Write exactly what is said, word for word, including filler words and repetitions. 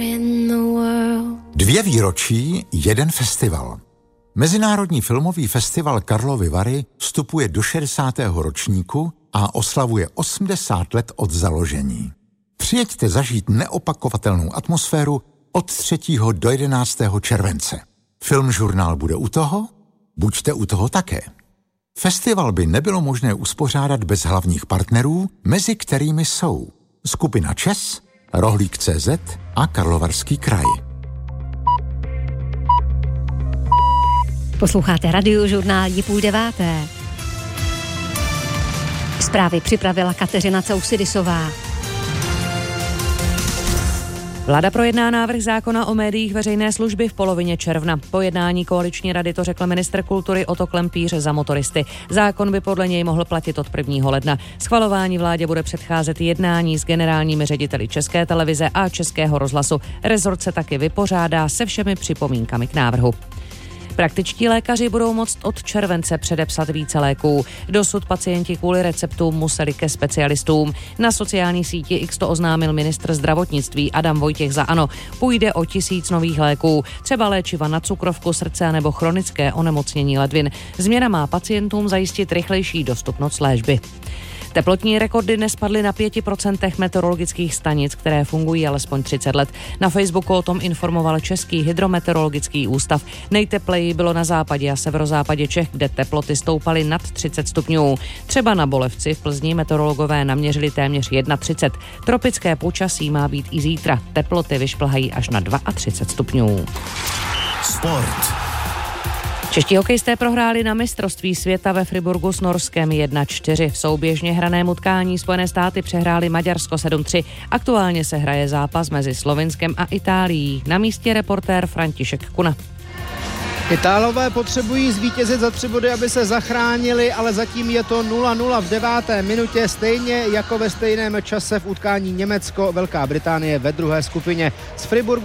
Dvě výročí, jeden festival. Mezinárodní filmový festival Karlovy Vary vstupuje do šedesátého ročníku a oslavuje osmdesát let od založení. Přijeďte zažít neopakovatelnou atmosféru od třetího do jedenáctého července. Filmžurnál bude u toho? Buďte u toho také. Festival by nebylo možné uspořádat bez hlavních partnerů, mezi kterými jsou skupina ČES, Rohlík tečka cé zet a Karlovarský kraj. Posloucháte Radiožurnál, je půl deváté. Zprávy připravila Kateřina Causidisová. Vláda projedná návrh zákona o médiích veřejné služby v polovině června. Po jednání koaliční rady to řekl ministr kultury Otto Klempíř za Motoristy. Zákon by podle něj mohl platit od prvního ledna. Schvalování vládě bude předcházet jednání s generálními řediteli České televize a Českého rozhlasu. Rezort se taky vypořádá se všemi připomínkami k návrhu. Praktičtí lékaři budou moct od července předepsat více léků. Dosud pacienti kvůli receptům museli ke specialistům. Na sociální síti X to oznámil ministr zdravotnictví Adam Vojtěch za ANO. Půjde o tisíc nových léků, třeba léčiva na cukrovku, srdce nebo chronické onemocnění ledvin. Změna má pacientům zajistit rychlejší dostupnost léčby. Teplotní rekordy nespadly na pěti procentech meteorologických stanic, které fungují alespoň třicet let. Na Facebooku o tom informoval Český hydrometeorologický ústav. Nejtepleji bylo na západě a severozápadě Čech, kde teploty stoupaly nad třicet stupňů. Třeba na Bolevci v Plzni meteorologové naměřili téměř třicet jedna. Tropické počasí má být i zítra. Teploty vyšplhají až na třicet dva stupňů. Sport. Čeští hokejisté prohráli na mistrovství světa ve Friburgu s Norskem jedna čtyři. V souběžně hraném utkání Spojené státy přehráli Maďarsko sedm tři. Aktuálně se hraje zápas mezi Slovinskem a Itálií. Na místě reportér František Kuna. Itálové potřebují zvítězit za tři body, aby se zachránili, ale zatím je to nula nula v deváté minutě, stejně jako ve stejném čase v utkání Německo-Velká Británie ve druhé skupině. Z Friburgu